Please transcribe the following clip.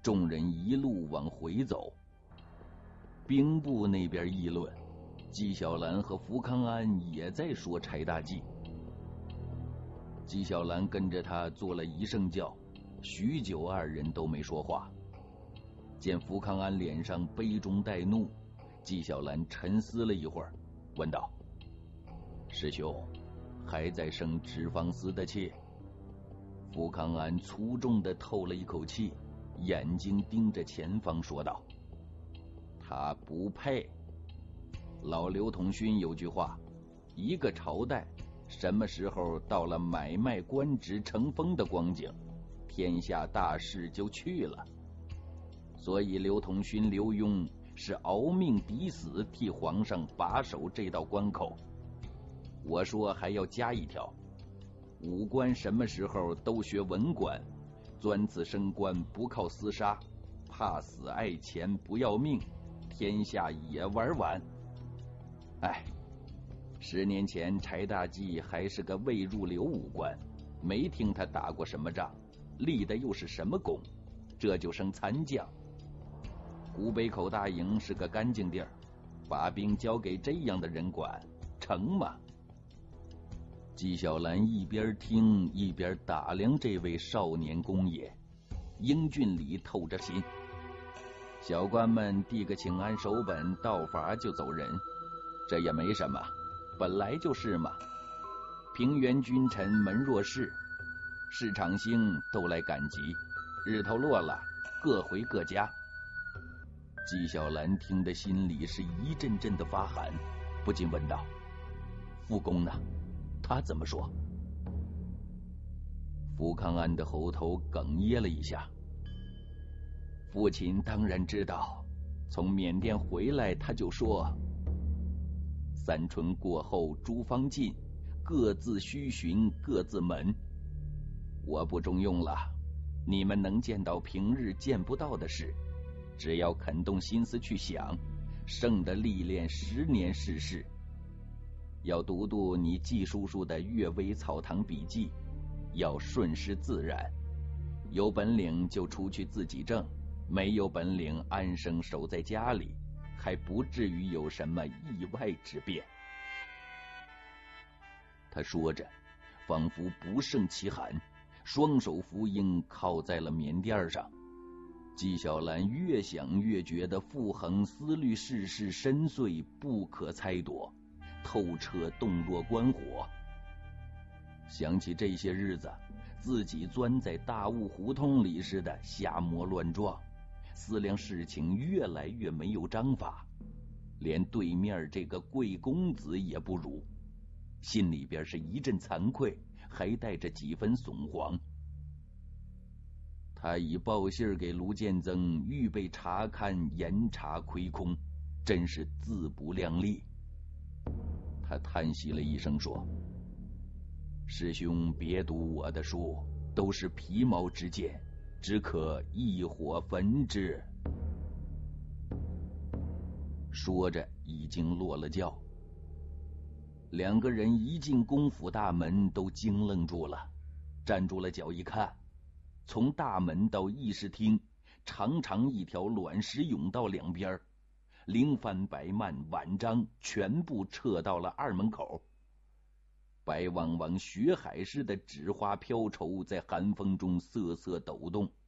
众人一路往回走。兵部那边议论，纪晓岚和福康安也在说柴大济。纪晓岚跟着他做了一圣教，许久二人都没说话。见福康安脸上悲中带怒，纪晓岚沉思了一会儿，问道：师兄，还在生脂肪司的气？福康安粗重地透了一口气，眼睛盯着前方说道：他不配。老刘统勋有句话，一个朝代什么时候到了买卖官职成风的光景，天下大势就去了。所以刘统勋、刘墉是熬命抵死，替皇上把守这道关口。我说还要加一条，武官什么时候都学文官，钻此升官不靠厮杀，怕死爱钱不要命，天下也玩完。哎，10年前柴大济还是个未入流武官，没听他打过什么仗，立的又是什么功，这就升参将。古北口大营是个干净地儿，把兵交给这样的人管，成吗？纪晓岚一边听一边打量这位少年公爷，英俊里透着心。小官们递个请安手本，到法就走人，这也没什么，本来就是嘛。平原君臣门若市，市场兴都来赶集，日头落了，各回各家。纪晓岚听得心里是一阵阵的发寒，不禁问道：父公呢？他怎么说？福康安的喉头哽咽了一下。父亲当然知道，从缅甸回来他就说：3春过后诸方尽，各自须寻各自门。我不中用了，你们能见到平日见不到的事，只要肯动心思去想，胜的历练10年世事。要读读你季叔叔的《阅微草堂笔记》，要顺势自然，有本领就出去自己挣，没有本领安生守在家里，还不至于有什么意外之变。他说着，仿佛不胜其寒，双手扶鹰靠在了棉垫上。纪晓岚越想越觉得傅恒思虑世事深邃，不可猜度，透彻洞若观火。想起这些日子自己钻在大雾胡同里似的瞎摸乱撞，思量事情越来越没有章法，连对面这个贵公子也不如，心里边是一阵惭愧，还带着几分悚惶。他已报信给卢建增，预备查看严查亏空，真是自不量力。他叹息了一声说：师兄别读我的书，都是皮毛之见，只可一火焚之。说着已经落了轿。2个人一进公府大门都惊愣住了，站住了脚一看，从大门到议事厅，长长一条卵石甬道两边，灵幡白幔碗章全部撤到了二门口，白茫茫雪海似的纸花飘绸在寒风中瑟瑟抖动，